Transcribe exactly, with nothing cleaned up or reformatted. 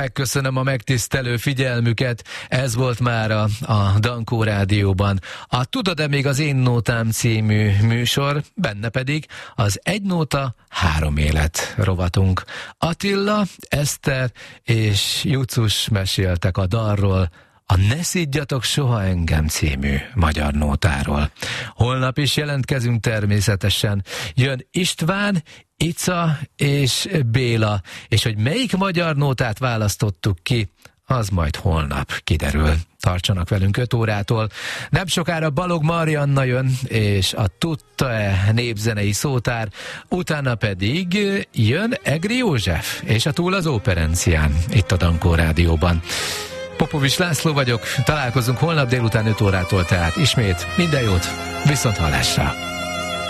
Megköszönöm a megtisztelő figyelmüket, ez volt már a, a Dankó Rádióban. A Tudod-e még az Én Nótám című műsor, benne pedig az Egy Nóta, Három Élet rovatunk. Attila, Eszter és Jucus meséltek a dalról, a Ne szidjatok soha engem című magyar nótáról. Holnap is jelentkezünk természetesen. Jön István, Ica és Béla, és hogy melyik magyar nótát választottuk ki, az majd holnap kiderül. Tartsanak velünk öt órától. Nem sokára Balog Marianna jön, és a Tudta-e népzenei szótár, utána pedig jön Egri József, és a Túl az Óperencián, itt a Dankó Rádióban. Popovics László vagyok, találkozunk holnap délután öt órától, tehát ismét minden jót, viszont hallásra!